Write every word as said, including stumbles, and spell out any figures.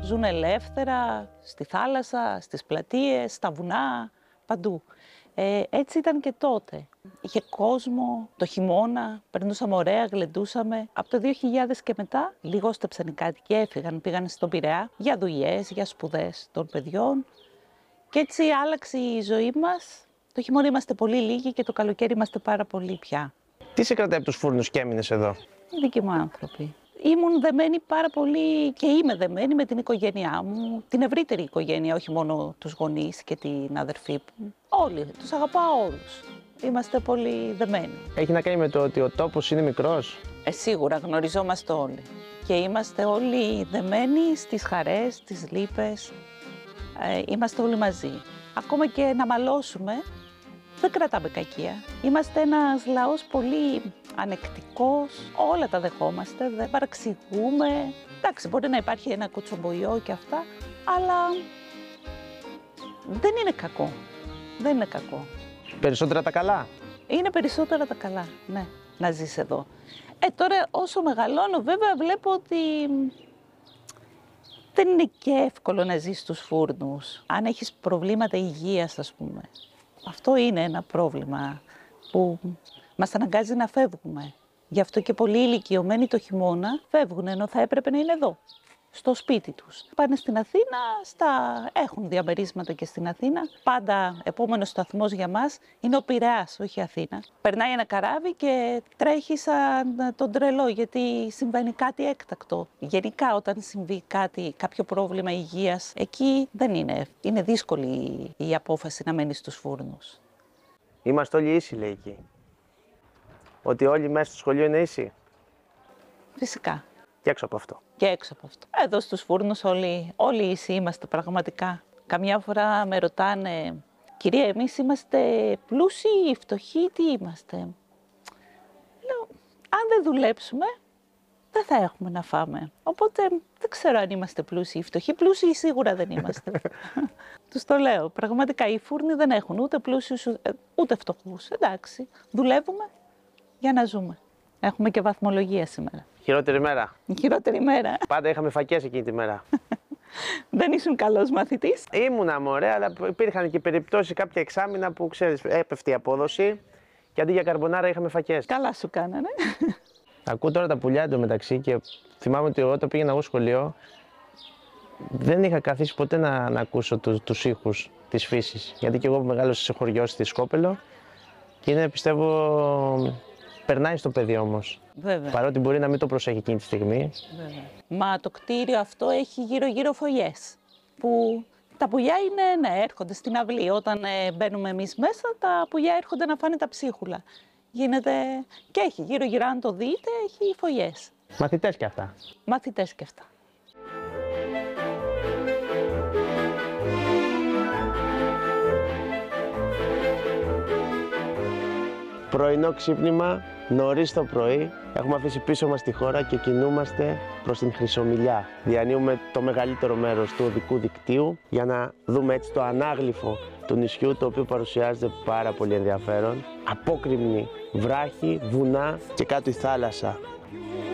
ζουν ελεύθερα στη θάλασσα, στις πλατείες, στα βουνά, παντού. Ε, έτσι ήταν και τότε. Είχε κόσμο, το χειμώνα, περνούσαμε ωραία, γλεντούσαμε. Από το δύο χιλιάδες και μετά, λιγόστεψαν οι κάτοικοι, έφυγαν, πήγαν στον Πειραιά για δουλειές, για σπουδές των παιδιών. Και έτσι άλλαξε η ζωή μας. Το χειμώνα είμαστε πολύ λίγοι και το καλοκαίρι είμαστε πάρα πολλοί πια. Τι σε κρατάει από τους φούρνους και έμεινες εδώ? Οι δικοί μου άνθρωποι. Ήμουν δεμένη πάρα πολύ και είμαι δεμένη με την οικογένειά μου, την ευρύτερη οικογένεια, όχι μόνο τους γονείς και την αδερφή μου. Όλοι, τους αγαπάω όλους. Είμαστε πολύ δεμένοι. Έχει να κάνει με το ότι ο τόπος είναι μικρός. Ε, σίγουρα γνωριζόμαστε όλοι. Και είμαστε όλοι δεμένοι στις χαρές, στις λύπες. Ε, είμαστε όλοι μαζί. Ακόμα και να μαλώσουμε, δεν κρατάμε κακία. Είμαστε ένας λαός πολύ ανεκτικός, όλα τα δεχόμαστε, δεν παραξηγούμε. Εντάξει, μπορεί να υπάρχει ένα κουτσομπολιό και αυτά, αλλά δεν είναι κακό. Δεν είναι κακό. Περισσότερα τα καλά. Είναι περισσότερα τα καλά, ναι, να ζεις εδώ. Ε, τώρα όσο μεγαλώνω βέβαια βλέπω ότι δεν είναι και εύκολο να ζεις στους φούρνους. Αν έχεις προβλήματα υγείας, ας πούμε. Αυτό είναι ένα πρόβλημα που μας αναγκάζει να φεύγουμε. Γι' αυτό και πολλοί ηλικιωμένοι το χειμώνα φεύγουν, ενώ θα έπρεπε να είναι εδώ, στο σπίτι τους. Πάνε στην Αθήνα, στα... έχουν διαμερίσματα και στην Αθήνα. Πάντα επόμενος σταθμός για μας είναι ο Πειραιάς, όχι η Αθήνα. Περνάει ένα καράβι και τρέχει σαν τον τρελό, γιατί συμβαίνει κάτι έκτακτο. Γενικά όταν συμβεί κάτι, κάποιο πρόβλημα υγείας, εκεί δεν είναι. Είναι δύσκολη η απόφαση να μένει στους φούρνους. Είμαστε όλοι ίσοι, λέει εκεί. Ότι όλοι μέσα στο σχολείο είναι ίσοι. Φυσικά. Και έξω από αυτό. Και έξω από αυτό. Εδώ στους φούρνους όλοι, όλοι ίσοι είμαστε πραγματικά. Καμιά φορά με ρωτάνε, κυρία, εμείς είμαστε πλούσιοι ή φτωχοί, τι είμαστε? Λέω, αν δεν δουλέψουμε, δεν θα έχουμε να φάμε. Οπότε δεν ξέρω αν είμαστε πλούσιοι ή φτωχοί. Πλούσιοι σίγουρα δεν είμαστε. Τους το λέω. Πραγματικά οι φούρνοι δεν έχουν ούτε πλούσιους ούτε φτωχούς. Εντάξει, δουλεύουμε για να ζούμε. Έχουμε και βαθμολογία σήμερα. Χειρότερη μέρα. Η χειρότερη μέρα. Πάντα είχαμε φακές εκείνη τη μέρα. Δεν ήσουν καλός μαθητής? Ήμουνα μωρέ, αλλά υπήρχαν και περιπτώσεις κάποια εξάμηνα που ξέρεις, έπεφτε η απόδοση και αντί για καρμπονάρα είχαμε φακές. Καλά σου κάνανε. Ακούω τώρα τα πουλιά εντωμεταξύ και θυμάμαι ότι εγώ όταν πήγαινα εγώ σχολείο δεν είχα καθίσει ποτέ να, να ακούσω τους, τους ήχους της φύσης. Γιατί και εγώ μεγάλωσα σε χωριό στη Σκόπελο και είναι, πιστεύω, περνάει στο παιδί όμως. Βέβαια. Παρότι μπορεί να μην το προσέχει εκείνη τη στιγμή. Βέβαια. Μα το κτίριο αυτό έχει γύρω-γύρω φωλιές. Που τα πουλιά είναι, ναι, έρχονται στην αυλή. Όταν ε, μπαίνουμε εμείς μέσα, τα πουλιά έρχονται να φάνε τα ψίχουλα. Γίνεται και έχει γύρω-γύρω, αν το δείτε, έχει φωλιές. Μαθητές και αυτά. Μαθητές και αυτά. Πρωινό ξύπνημα, νωρίς το πρωί. Έχουμε αφήσει πίσω μας τη χώρα και κινούμαστε προς την Χρυσομυλιά. Διανύουμε το μεγαλύτερο μέρος του οδικού δικτύου για να δούμε έτσι το ανάγλυφο του νησιού, το οποίο παρουσιάζεται πάρα πολύ ενδιαφέρον. Απόκρημνη βράχη, βουνά και κάτω η θάλασσα.